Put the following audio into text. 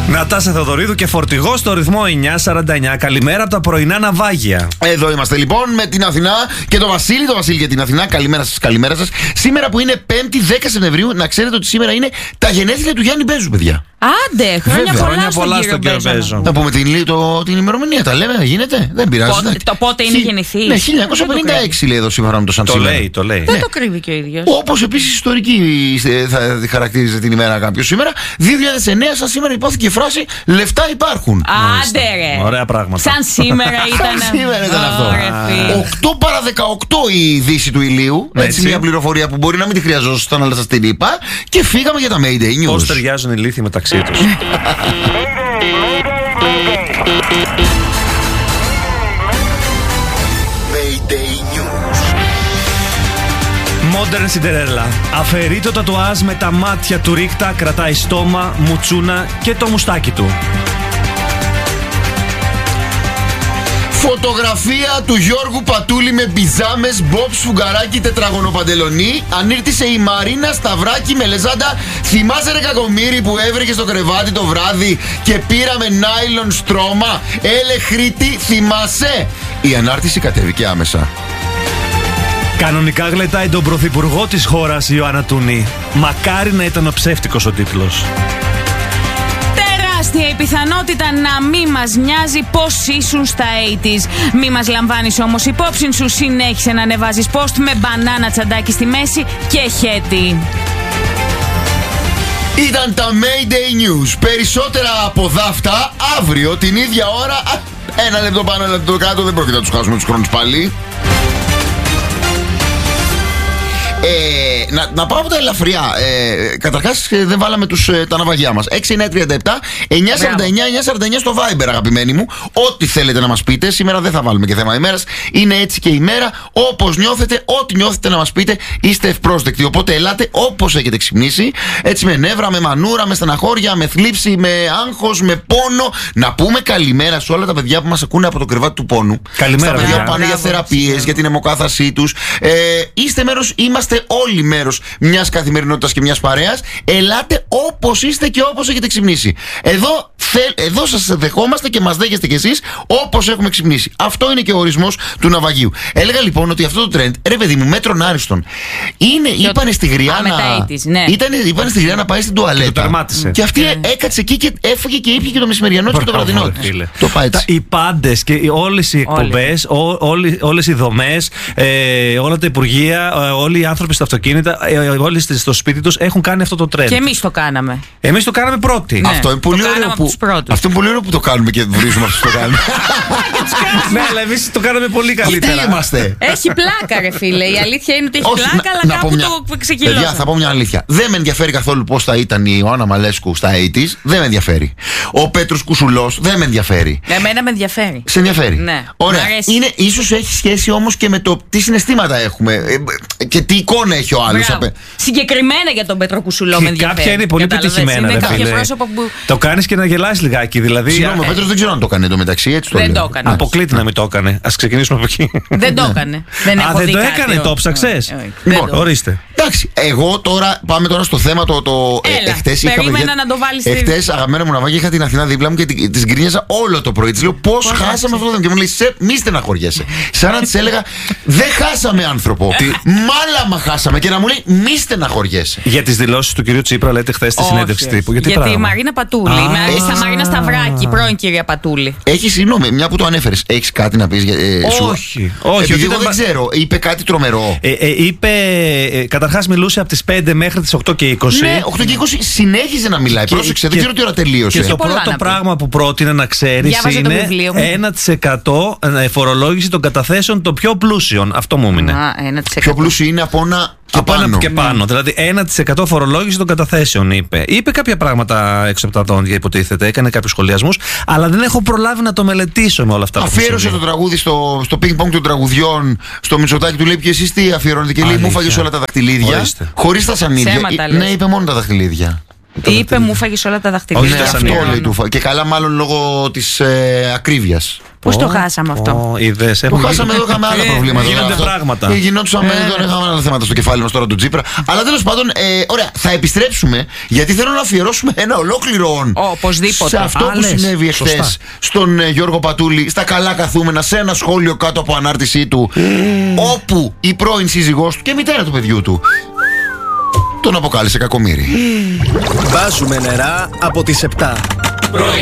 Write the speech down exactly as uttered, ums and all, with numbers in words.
Νατάσα Θεοδωρίδου και φορτηγό στο ρυθμό εννιά σαράντα εννιά. Καλημέρα από τα πρωινά ναυάγια. Εδώ είμαστε λοιπόν με την Αθηνά και το Βασίλη, το Βασίλη και την Αθηνά. Καλημέρα σας, καλημέρα σας. Σήμερα που είναι πέμπτη δέκα Σεπτεμβρίου, να ξέρετε ότι σήμερα είναι τα γενέθλια του Γιάννη Μπέζου, παιδιά. Άντε, χρόνια Βέβαια, πολλά, πολλά στον κύριο Μπέζο. Να πούμε την, το, την ημερομηνία, τα λέμε, γίνεται, δεν πειράζει. Πότε, το πότε είναι γεννηθής. Ναι, χίλια εννιακόσια πενήντα έξι λέει εδώ σύμφωνα με το Σαν Το σήμερα. λέει, το λέει. Δεν το κρύβει και ο ίδιος. Όπως επίσης ιστορική θα χαρακτήριζε την ημέρα κάποιος σήμερα. δύο χιλιάδες εννέα, σαν σήμερα υπόθηκε η φράση «Λεφτά υπάρχουν». Άντε ρε. Ωραία πράγματα. Σαν σήμερα ήταν. Σαν σήμερα ήταν αυτό. Ωραία, οκτώ παρά δεκαοκτώ η δύση του ηλίου. Έτσι, Έτσι. μια πληροφορία που μπορεί να μην τη χρειαζόσασταν, αλλά σας την είπα. Και φύγαμε για τα Mayday News. Πώς ταιριάζουν οι λύθοι μεταξύ τους. Mayday News. Modern Cinderella. Αφαιρεί το τατουάζ με τα μάτια του ρίχτα, κρατάει στόμα, μουτσούνα και το μουστάκι του. Φωτογραφία του Γιώργου Πατούλη με πιζάμες, μπόμπ, σφουγγαράκι, τετραγωνοπαντελονί. Ανήρτησε η Μαρίνα Σταυράκη με λεζάντα. Θυμάσαι ρε κακομοίρη που έβρεχε στο κρεβάτι το βράδυ και πήραμε νάιλον στρώμα. Έλε Χρήτη, θυμάσαι. Η ανάρτηση κατέβηκε άμεσα. Κανονικά γλεντάει τον πρωθυπουργό της χώρας Ιωάννα Τούνη. Μακάρι να ήταν ο ψεύτικος ο τίτλος. Τεράστια η πιθανότητα να μη μας νοιάζει πώς ήσουν στα ογδόντα. Μη μας λαμβάνεις όμως υπόψη σου, συνέχισε να ανεβάζεις post με μπανάνα τσαντάκι στη μέση και χέτι. Ήταν τα Mayday News. Περισσότερα από δάφτα αύριο την ίδια ώρα. Α, ένα λεπτό πάνω, ένα λεπτό κάτω. Δεν πρόκειται να τους χάσουμε τους χρόνους πάλι. Ε, να, να πάω από τα ελαφριά. Ε, Καταρχάς ε, δεν βάλαμε τους, ε, τα ναυαγιά μας. έξι εννιά τριάντα επτά εννιά σαράντα εννιά εννιά σαράντα εννιά στο Viber, αγαπημένοι μου. Ό,τι θέλετε να μας πείτε. Σήμερα δεν θα βάλουμε και θέμα ημέρας. Είναι έτσι και η μέρα. Όπως νιώθετε, ό,τι νιώθετε να μας πείτε, είστε ευπρόσδεκτοι. Οπότε ελάτε όπως έχετε ξυπνήσει. Έτσι με νεύρα, με μανούρα, με στεναχώρια, με θλίψη, με άγχος, με πόνο. Να πούμε καλημέρα σε όλα τα παιδιά που μας ακούνε από το κρεβάτι του πόνου. Καλημέρα, στα παιδιά που παιδιά. πάνε για θεραπείες, για την αιμοκάθασή τους. Ε, είστε μέρος, είμαστε όλοι μέρος μιας καθημερινότητας και μιας παρέας. Ελάτε όπως είστε και όπως έχετε ξυπνήσει. Εδώ, θε, εδώ σας δεχόμαστε και μας δέχεστε κι εσείς όπως έχουμε ξυπνήσει. Αυτό είναι και ο ορισμός του ναυαγίου. Έλεγα λοιπόν ότι αυτό το trend, ρε παιδί μου, μέτρον άριστον. Είναι, είπανε στη γριά να. Ναι. Ήτανε, είπανε στη γριά να πάει στην τουαλέτα. Και το τερμάτισε. Και αυτή yeah. έκατσε εκεί και έφυγε και ήπια και το μεσημεριανό και το βραδινό. Το πάει έτσι. Οι πάντες και όλες οι εκπομπές, όλες οι δομές, ε, όλα τα υπουργεία, ε, όλοι οι άνθρωποι στα αυτοκίνητα, ε, όλοι στο σπίτι τους έχουν κάνει αυτό το trend. Και εμείς το κάναμε. Εμείς το κάναμε πρώτοι. Ναι, αυτό, είναι πολύ ωραίο που, αυτό είναι πολύ ωραίο που το κάνουμε και βρίζουμε αυτούς που το κάνουμε. Ναι, αλλά εμείς το κάναμε πολύ καλύτερα. Αυτοί είμαστε. Έχει πλάκα, ρε φίλε. Η αλήθεια είναι ότι έχει Όχι, πλάκα, να, αλλά να κάπου μια, το ξεκυλώσαμε. Παιδιά, θα πω μια αλήθεια. Δεν με ενδιαφέρει καθόλου πώς θα ήταν η Ιωάννα Μαλέσκου στα ογδόντα. Δεν με ενδιαφέρει. Ο Πέτρος Κουσουλός δεν με ενδιαφέρει. Εμένα με ενδιαφέρει. Σε ενδιαφέρει. Ναι. Ωραία. Είναι, ίσως έχει σχέση όμως και με το τι συναισθήματα έχουμε ε, και τι εικόνα έχει ο άλλος. Απε... Συγκεκριμένα για τον Πέτρο Κουσουλό με ενδιαφέρει. Κάποια είναι πολύ πετυχημένα. Είναι κάποια πρόσωπα που. Το κάνεις και να γελάς λιγάκι. Δηλαδή, συγγνώμη, ο Πέτρος δεν ξέρω αν το έκανε εντωμεταξύ. Έτσι το δεν λέω. το έκανε. Αποκλείται να μην το έκανε. Ας ξεκινήσουμε από εκεί. Δεν το έκανε. Δεν Α, δεν το έκανε, το ψαξες. Λοιπόν, ορίστε. Εντάξει, εγώ τώρα πάμε τώρα στο θέμα το. το Έλα, εχθές περίμενα είχα, να το βάλεις. Εχθές, αγαπημένα μου ναυάγια, είχα την Αθηνά δίπλα μου και της γκρίνιαζα όλο το πρωί. Της λέω πώς χάσαμε αυτό το θέμα. Και μου λέει σε, μη στεναχωριέσαι. Σαν να της έλεγα δεν χάσαμε άνθρωπο. Μάλαμα χάσαμε. Και να μου λέει μη στεναχωριέσαι. Για τις δηλώσεις του κυρίου Τσίπρα, λέτε χθες στη συνέντευξη τύπου. Γιατί η Μαρίνα Πατούλη. Στα Μαρίνα Σταυράκη, πρώην κυρία Πατούλη. Έχει, συγγνώμη, μια που το ανέφερες, έχεις κάτι να πεις? Όχι. Όχι. Επειδή εγώ δεν ξέρω, είπε κάτι τρομερό. Είπε, καταρχάς μιλούσε από τις πέντε μέχρι τις οκτώ και είκοσι. Ναι, οκτώ και είκοσι συνέχιζε να μιλάει. Πρόσεξε, δεν ξέρω τι ώρα τελείωσε. Και το πρώτο πράγμα που πρότεινε να ξέρεις είναι ένα τοις εκατό φορολόγηση των καταθέσεων των πιο πλούσιων. Αυτό μου έμεινε. Πιο πλούσιο είναι από ένα. Και πάνω. Και πάνω. Δηλαδή ένα τοις εκατό φορολόγηση των καταθέσεων είπε. Είπε κάποια πράγματα έξω από τα δόντια, υποτίθεται. Έκανε κάποιους σχολιασμούς. Αλλά δεν έχω προλάβει να το μελετήσω με όλα αυτά. Αφιέρωσε το τραγούδι στο, στο πινκ-πονγκ των τραγουδιών. Στο Μητσοτάκι του λέει: και εσείς τι αφιερώνετε? Και λέει: μου φάγες όλα τα δαχτυλίδια. Χωρίς τα σανίδια. Ναι, είπε μόνο τα δαχτυλίδια. Είπε: μου φάγες όλα τα δαχτυλίδια. Ναι, αυτό λέει του. Και καλά, μάλλον λόγω της ε, ακρίβειας. Πώς το χάσαμε αυτό? Είδες, Το χάσαμε, εδώ είχαμε άλλα προβλήματα. Γίνονται Αυτό. πράγματα. Ε, Γινόντουσαμε, δεν είχαμε άλλα θέματα στο κεφάλι μας τώρα του Τσίπρα. Αλλά τέλος πάντων, ε, ωραία, θα επιστρέψουμε γιατί θέλω να αφιερώσουμε ένα ολόκληρο όν. Οπωσδήποτε. Σε αυτό Α, που λες. συνέβη Σωστά. εχθές στον ε, Γιώργο Πατούλη, στα καλά καθούμενα, σε ένα σχόλιο κάτω από ανάρτησή του, όπου η πρώην σύζυγός του και μητέρα του παιδιού του τον αποκάλεσε κακομοίρη. Βάζουμε νερά από τις επτά.